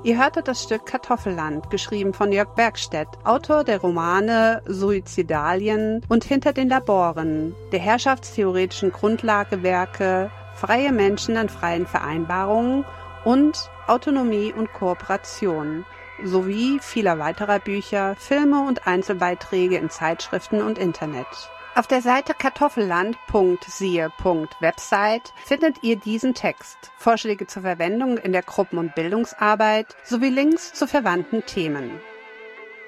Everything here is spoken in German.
Ihr hörtet das Stück Kartoffelland, geschrieben von Jörg Bergstedt, Autor der Romane Suizidalien und Hinter den Laboren, der herrschaftstheoretischen Grundlagewerke Freie Menschen in freien Vereinbarungen und Autonomie und Kooperation, sowie vieler weiterer Bücher, Filme und Einzelbeiträge in Zeitschriften und Internet. Auf der Seite kartoffelland.siehe.website findet ihr diesen Text, Vorschläge zur Verwendung in der Gruppen- und Bildungsarbeit sowie Links zu verwandten Themen.